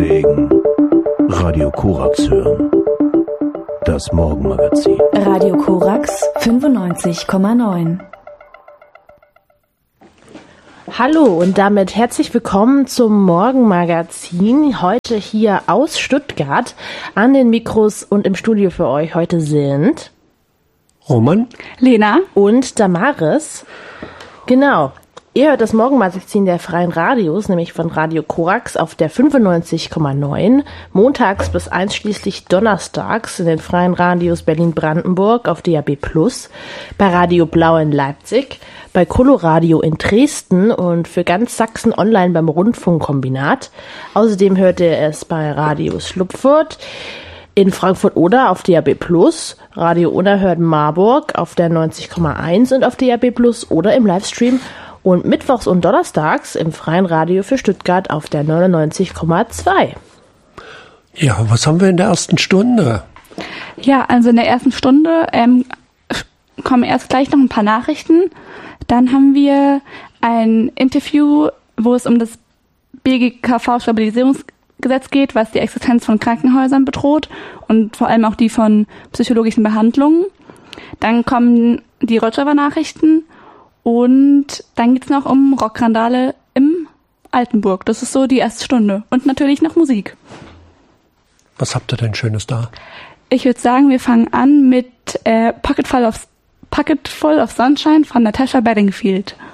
Deswegen Radio Korax hören. Das Morgenmagazin. Radio Korax 95,9. Hallo und damit herzlich willkommen zum Morgenmagazin. Heute hier aus Stuttgart. An den Mikros und im Studio für euch heute sind Roman, Lena und Damaris. Genau. Ihr hört das Morgenmagazin der Freien Radios, nämlich von Radio Korax auf der 95,9, montags bis einschließlich donnerstags in den Freien Radios Berlin-Brandenburg auf DAB+, bei Radio Blau in Leipzig, bei Coloradio in Dresden und für ganz Sachsen online beim Rundfunkkombinat. Außerdem hört ihr es bei Radio Schlupfurt, in Frankfurt-Oder auf DAB+, Radio Unerhört Marburg auf der 90,1 und auf DAB+, oder im Livestream und mittwochs und donnerstags im Freien Radio für Stuttgart auf der 99,2. Ja, was haben wir in der ersten Stunde? Ja, also in der ersten Stunde kommen erst gleich noch ein paar Nachrichten. Dann haben wir ein Interview, wo es um das BGKV-Stabilisierungsgesetz geht, was die Existenz von Krankenhäusern bedroht und vor allem auch die von psychologischen Behandlungen. Dann kommen die Rojava-Nachrichten und dann geht's noch um Rockrandale im Altenburg. Das ist so die erste Stunde. Und natürlich noch Musik. Was habt ihr denn Schönes da? Ich würde sagen, wir fangen an mit Pocket Full of Sunshine von Natasha Bedingfield.